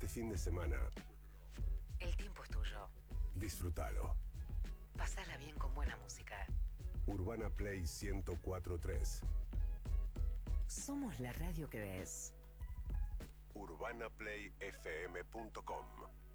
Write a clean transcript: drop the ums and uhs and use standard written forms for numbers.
fin de semana. El tiempo es tuyo. Disfrútalo. Pasala bien con buena música. Urbana Play 104.3. Somos la radio que ves. UrbanaPlayFM.com